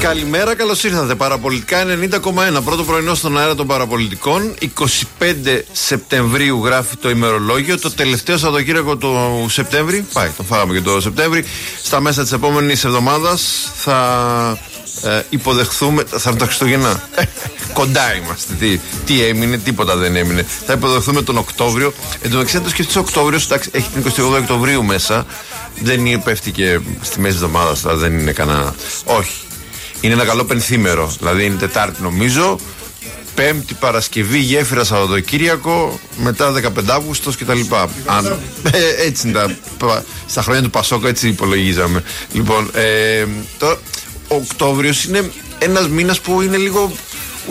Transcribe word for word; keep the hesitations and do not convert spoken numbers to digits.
Καλημέρα, καλώς ήρθατε. Παραπολιτικά ενενήντα κόμμα ένα. Πρώτο πρωινό στον αέρα των παραπολιτικών. είκοσι πέντε Σεπτεμβρίου γράφει το ημερολόγιο. Το τελευταίο Σαββατοκύριακο του Σεπτέμβρη. Πάει, το φάγαμε και το Σεπτέμβρη. Στα μέσα της επόμενης εβδομάδας θα ε, υποδεχθούμε. Θα έρθουν τα Χριστούγεννα. Κοντά είμαστε. Τι, τι έμεινε, τίποτα δεν έμεινε. Θα υποδεχθούμε τον Οκτώβριο. Εν τω μεταξύ, αν το σκεφτεί, ο Οκτώβριο έχει την εικοστή όγδοη Οκτωβρίου μέσα. Δεν είναι, πέφτει και στη μέση της εβδομάδας. Δεν είναι κανένα. Όχι. Είναι ένα καλό πενθήμερο. Δηλαδή είναι Τετάρτη νομίζω, Πέμπτη Παρασκευή, Γέφυρα Σαββατοκύριακο, μετά δεκαπέντε Αυγούστος κτλ. Αν, ε, έτσι είναι τα, στα χρόνια του Πασόκ, έτσι υπολογίζαμε. Λοιπόν, ε, το, ο Οκτώβριος είναι ένας μήνας που είναι λίγο